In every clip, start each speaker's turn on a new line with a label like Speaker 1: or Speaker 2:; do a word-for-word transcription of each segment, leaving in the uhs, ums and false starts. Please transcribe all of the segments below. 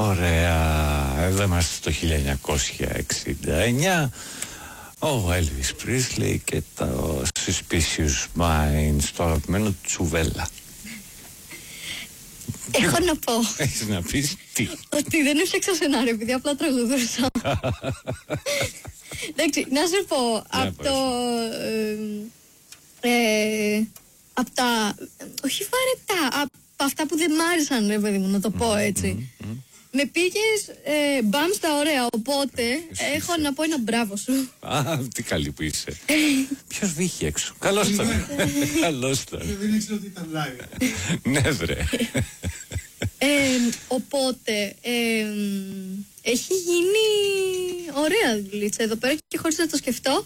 Speaker 1: Ωραία. Εδώ είμαστε το χίλια εννιακόσια εξήντα εννιά. Ο Elvis Presley και το Suspicious Minds, το αγαπημένο Τσουβέλλα.
Speaker 2: Έχω να πω.
Speaker 1: Έχεις να πεις τι?
Speaker 2: Ότι δεν έφτιαξα σενάριο, επειδή απλά τραγουδούσα. Εντάξει, να σου πω, από το... Ε, από τα... όχι βαρετά, από αυτά που δεν μ' άρεσαν, ρε παιδί μου, να το πω έτσι. Mm, mm, mm. Με πήγες ε, μπαμ στα ωραία, οπότε έχω να πω ένα μπράβο σου.
Speaker 1: Α, τι καλή που είσαι. Ποιος βγήκε έξω? Καλώς ήταν. Καλώς ήταν.
Speaker 3: Δεν ήξερα ότι ήταν live.
Speaker 1: Ναι βρε.
Speaker 2: ε, Οπότε ε, έχει γίνει ωραία δουλίτσα εδώ πέρα και χωρίς να το σκεφτώ.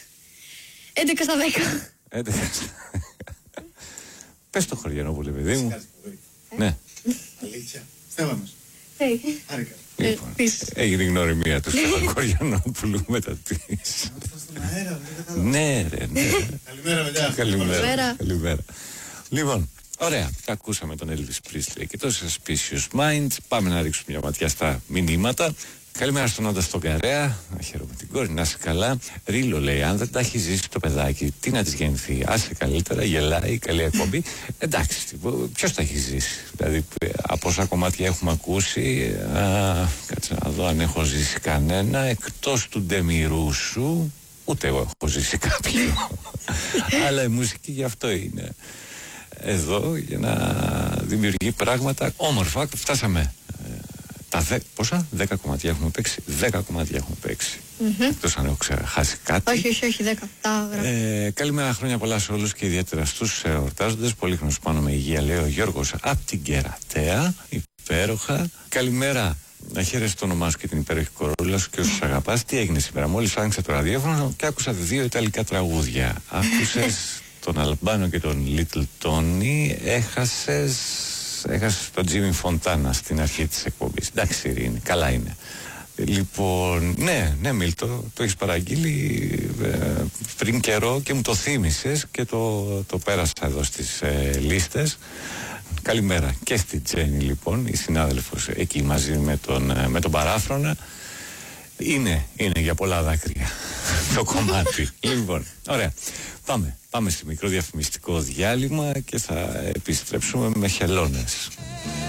Speaker 2: έντεκα στα δέκα.
Speaker 1: έντεκα στα δέκα. Πες το Χωριανόπουλε, παιδί μου. Ναι.
Speaker 3: Αλήθεια. Στέλλα μας.
Speaker 2: Άρηκα.
Speaker 1: Λοιπόν, έγινε η γνωριμία του Στέφαν Χωριανόπουλου μετά τις...
Speaker 3: Στον αέρα, δεν κατάλαβα.
Speaker 1: Ναι ρε, ναι.
Speaker 3: Καλημέρα παιδιά.
Speaker 1: Καλημέρα. Καλημέρα. Λοιπόν, ωραία. Ακούσαμε τον Elvis Presley και το Suspicious Minds. Πάμε να ρίξουμε μια ματιά στα μηνύματα. Καλημέρα στον Όντα στον Καρέα. Να χαίρομαι την κόρη, να είσαι καλά. Ρίλο λέει: αν δεν τα έχει ζήσει το παιδάκι, τι να τη γεννηθεί? Άσε καλύτερα, γελάει, καλή εκπομπή. Εντάξει, ποιο τα έχει ζήσει? Δηλαδή, από όσα κομμάτια έχουμε ακούσει, α, κάτσε να δω αν έχω ζήσει κανένα. Εκτός του Ντεμιρούσου, ούτε εγώ έχω ζήσει κάποιο. Αλλά η μουσική γι' αυτό είναι εδώ, για να δημιουργεί πράγματα όμορφα. Φτάσαμε. Τα δε, πόσα? Δέκα κομμάτια έχουμε παίξει. Δέκα κομμάτια έχουμε παίξει. Mm-hmm. Εκτός αν έχω ξεχάσει κάτι.
Speaker 2: Όχι, όχι, όχι, δέκα. Τα
Speaker 1: ε, καλημέρα, χρόνια πολλά σε όλους και ιδιαίτερα στους εορτάζοντες. Πολύχρονος πάνω με υγεία, λέει ο Γιώργος από την Κερατέα. Υπέροχα. Καλημέρα. Να χαίρεσαι το όνομά σου και την υπέροχη κορούλα σου και όσους αγαπάς. Τι έγινε σήμερα? Μόλις άνοιξα το ραδιόφωνο και άκουσα δύο ιταλικά τραγούδια. Άκουσες τον Αλμπάνο και τον Little Tony. Έχασες. Έχασε τον Τζίμι Φοντάνα στην αρχή της εκπομπής. Εντάξει, Ειρήνη, καλά είναι. Λοιπόν, ναι, ναι, Μίλτο, το έχεις παραγγείλει ε, πριν καιρό και μου το θύμισες και το, το πέρασα εδώ στις ε, λίστες. Καλημέρα και στη Τζέννη, λοιπόν, η συνάδελφος εκεί μαζί με τον, ε, με τον Παράφρονα. Είναι, είναι για πολλά δάκρυα το κομμάτι. Λοιπόν, ωραία. Πάμε, πάμε σε μικρό διαφημιστικό διάλειμμα και θα επιστρέψουμε με χελώνες.